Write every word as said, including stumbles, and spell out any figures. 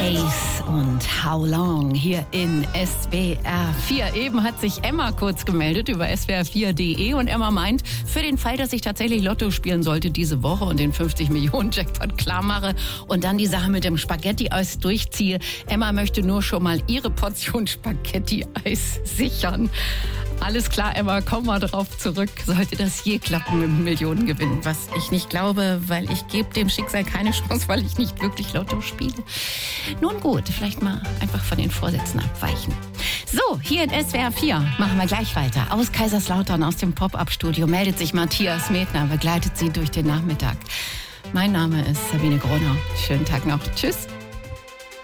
Ace und How Long hier in S W R vier. Eben hat sich Emma kurz gemeldet über S W R vier punkt de und Emma meint, für den Fall, dass ich tatsächlich Lotto spielen sollte diese Woche und den fünfzig Millionen Jackpot klar mache und dann die Sache mit dem Spaghetti-Eis durchziehe, Emma möchte nur schon mal ihre Portion Spaghetti-Eis sichern. Alles klar, Emma, komm mal drauf zurück. Sollte das je klappen mit dem Millionengewinn? Was ich nicht glaube, weil ich gebe dem Schicksal keine Chance, weil ich nicht wirklich Lotto spiele. Nun gut, vielleicht mal einfach von den Vorsätzen abweichen. So, hier in S W R vier machen wir gleich weiter. Aus Kaiserslautern, aus dem Pop-Up-Studio, meldet sich Matthias Medner, begleitet Sie durch den Nachmittag. Mein Name ist Sabine Gruner. Schönen Tag noch. Tschüss.